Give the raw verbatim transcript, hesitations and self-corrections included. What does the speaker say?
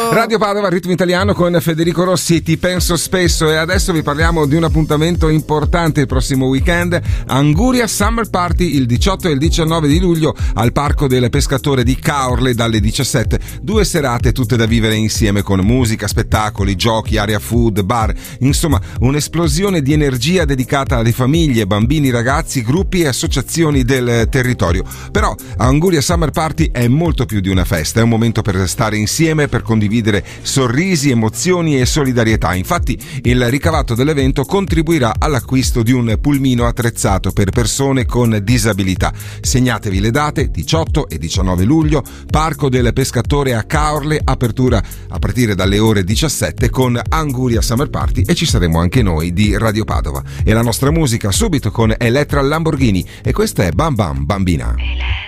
Radio Padova, ritmo italiano con Federico Rossi, ti penso spesso, e adesso vi parliamo di un appuntamento importante il prossimo weekend, Anguria Summer Party il diciotto e il diciannove di luglio al Parco del Pescatore di Caorle dalle diciassette, due serate tutte da vivere insieme con musica, spettacoli, giochi, area food, bar, insomma un'esplosione di energia dedicata alle famiglie, bambini, ragazzi, gruppi e associazioni del territorio. Però Anguria Summer Party è molto più di una festa, è un momento per stare insieme, per condividere sorrisi, emozioni e solidarietà. Infatti il ricavato dell'evento contribuirà all'acquisto di un pulmino attrezzato per persone con disabilità. Segnatevi le date: diciotto e diciannove luglio, Parco del Pescatore a Caorle, apertura a partire dalle ore diciassette con Anguria Summer Party, e ci saremo anche noi di Radio Padova. E la nostra musica subito con Elettra Lamborghini, e questa è Bam Bam Bambina.